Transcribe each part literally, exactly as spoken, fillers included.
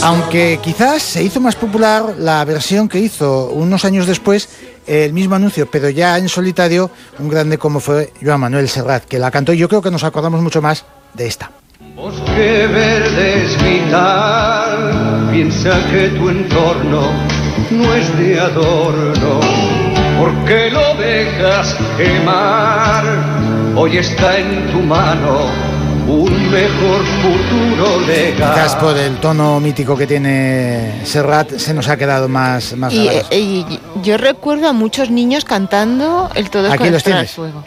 Aunque quizás se hizo más popular la versión que hizo unos años después el mismo anuncio, pero ya en solitario, un grande como fue Joan Manuel Serrat, que la cantó, y yo creo que nos acordamos mucho más de esta. Bosque verde es vital, piensa que tu entorno no es de adorno, porque lo dejas quemar, hoy está en tu mano un mejor futuro legal. Quizás por el tono mítico que tiene Serrat se nos ha quedado más, más y, y, y yo recuerdo a muchos niños cantando el Todo es contra el fuego.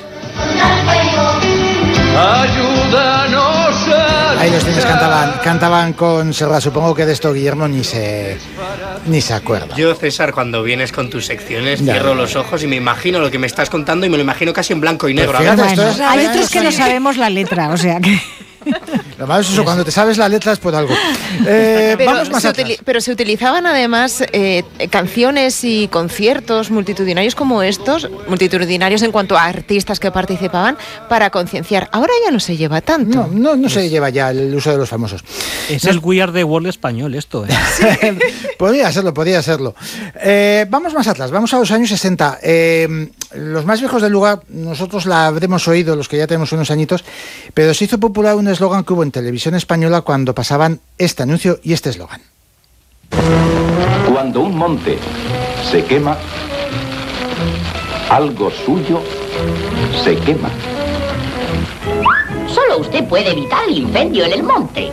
Ayúdanos a Ahí los tienes, cantaban, cantaban con Serrat. Supongo que de esto Guillermo ni se ni se acuerda. Yo, César, cuando vienes con tus secciones, ya, cierro los ojos y me imagino lo que me estás contando y me lo imagino casi en blanco y negro. Pues fíjate, bueno, es, hay otros que no sabemos la letra, o sea que... Lo malo es eso, cuando te sabes las letras por algo. Eh, pero, vamos más se atrás. utili- pero se utilizaban además eh, canciones y conciertos multitudinarios como estos, multitudinarios en cuanto a artistas que participaban, para concienciar. Ahora ya no se lleva tanto. No, no, no se lleva ya el uso de los famosos. Es no, el We Are the World español esto. ¿eh? Podría serlo, podría serlo. Eh, vamos más atrás, vamos a los años sesenta. Eh, los más viejos del lugar, nosotros la habremos oído, los que ya tenemos unos añitos, pero se hizo popular un eslogan que hubo en televisión española cuando pasaban este anuncio y este eslogan. Cuando un monte se quema, algo suyo se quema. Solo usted puede evitar el incendio en el monte.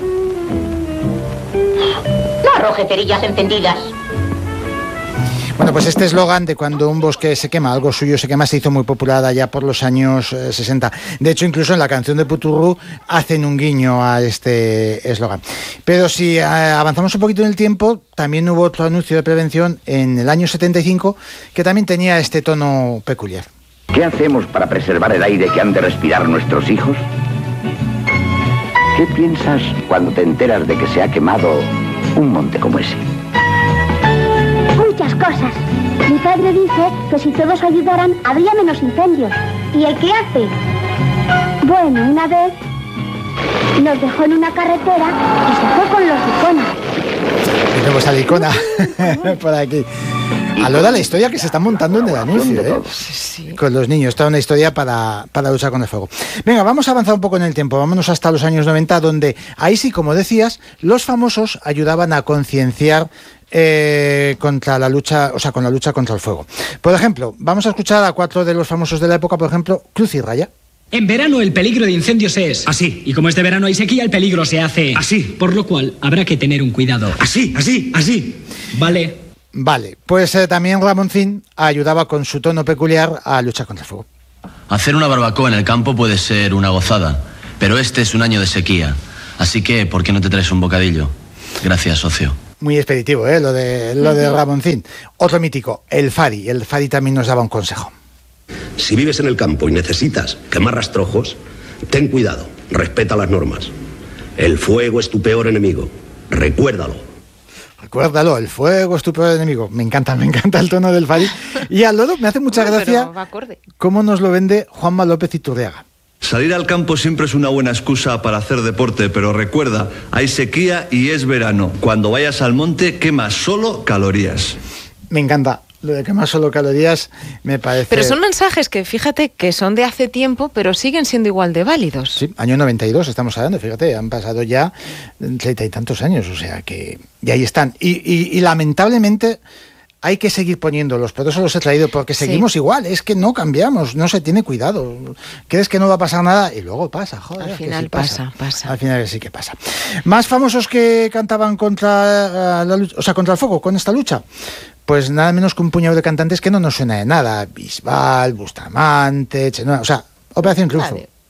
No arroje cerillas encendidas. Bueno, pues este eslogan de cuando un bosque se quema, algo suyo se quema, se hizo muy popular allá por los años eh, sesenta. De hecho, incluso en la canción de Puturru hacen un guiño a este eslogan. Pero si eh, avanzamos un poquito en el tiempo, también hubo otro anuncio de prevención en el año setenta y cinco que también tenía este tono peculiar. ¿Qué hacemos para preservar el aire que han de respirar nuestros hijos? ¿Qué piensas cuando te enteras de que se ha quemado un monte como ese? Muchas cosas. Mi padre dice que si todos ayudaran habría menos incendios. ¿Y el qué hace? Bueno, una vez nos dejó en una carretera y se fue con los iconos. Tenemos a la icona por aquí. Alora la historia que se está montando en el anuncio, ¿eh? Sí. Con los niños, toda una historia para, para luchar con el fuego. Venga, vamos a avanzar un poco en el tiempo, vámonos hasta los años noventa, donde ahí sí, como decías, los famosos ayudaban a concienciar eh, contra la lucha, o sea, con la lucha contra el fuego. Por ejemplo, vamos a escuchar a cuatro de los famosos de la época, por ejemplo, Cruz y Raya. En verano el peligro de incendios es así. Y como este verano hay sequía, el peligro se hace así. Por lo cual habrá que tener un cuidado. Así, así, así. Vale. Vale, pues eh, también Ramoncín ayudaba con su tono peculiar a luchar contra el fuego. Hacer una barbacoa en el campo puede ser una gozada, pero este es un año de sequía. Así que, ¿por qué no te traes un bocadillo? Gracias, socio. Muy expeditivo, ¿eh? Lo de, lo de Ramoncín. Otro mítico, el Fari. El Fari también nos daba un consejo. Si vives en el campo y necesitas quemar rastrojos, ten cuidado, respeta las normas. El fuego es tu peor enemigo, recuérdalo. Recuérdalo, el fuego es tu peor enemigo. Me encanta, me encanta el tono del Fari. Y al loro me hace mucha Bueno, gracia pero va acorde. cómo nos lo vende Juanma López Iturriaga. Salir al campo siempre es una buena excusa para hacer deporte, pero recuerda, hay sequía y es verano. Cuando vayas al monte, quema solo calorías. Me encanta. Lo de quemar solo calorías me parece... Pero son mensajes que, fíjate, que son de hace tiempo, pero siguen siendo igual de válidos. Sí, año noventa y dos estamos hablando, fíjate, han pasado ya treinta y tantos años, o sea que... Y ahí están. Y, y, y lamentablemente hay que seguir poniéndolos, por eso los he traído, porque seguimos sí. igual, es que no cambiamos, no se tiene cuidado. Crees que no va a pasar nada y luego pasa, joder. Al final que sí pasa, pasa, pasa. Al final sí que pasa. Más famosos que cantaban contra la lucha, o sea, contra el fuego, con esta lucha. Pues nada menos que un puñado de cantantes que no nos suena de nada. Bisbal, Bustamante, Chenoa, o sea, Operación Triunfo. Vale.